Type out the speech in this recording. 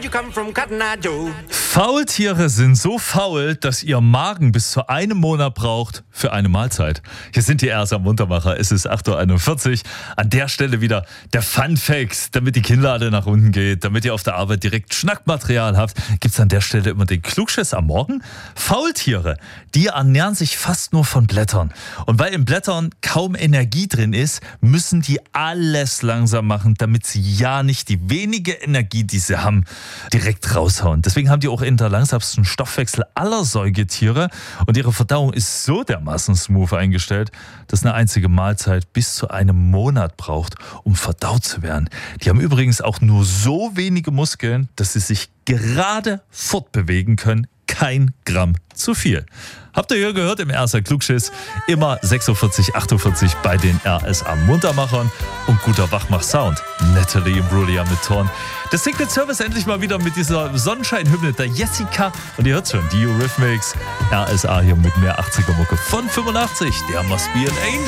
come from Cotton Eye Joe. Faultiere sind so faul, dass ihr Magen bis zu einem Monat braucht für eine Mahlzeit. Hier sind die RSA Muntermacher. Es ist 8.41 Uhr. An der Stelle wieder der Fun-Fact, damit die Kinnlade nach unten geht, damit ihr auf der Arbeit direkt Schnackmaterial habt, gibt es an der Stelle immer den Klugschiss am Morgen. Faultiere, die ernähren sich fast nur von Blättern. Und weil in Blättern kaum Energie drin ist, müssen die alles langsam machen, damit sie ja nicht die wenige Energie, die sie haben, direkt raushauen. Deswegen haben die auch den langsamsten Stoffwechsel aller Säugetiere und ihre Verdauung ist so dermaßen smooth eingestellt, dass eine einzige Mahlzeit bis zu einem Monat braucht, um verdaut zu werden. Die haben übrigens auch nur so wenige Muskeln, dass sie sich gerade fortbewegen können. Kein Gramm zu viel. Habt ihr hier gehört im RSA Klugschiss? Immer 46, 48 bei den RSA Muntermachern und guter Wachmach-Sound. Natalie Imbruglia mit Torn. Das Secret Service endlich mal wieder mit dieser Sonnenschein-Hymne der Jessica. Und ihr hört schon, die Eurythmics. RSA hier mit mehr 80er-Mucke von 85. Der Must Be an Angel.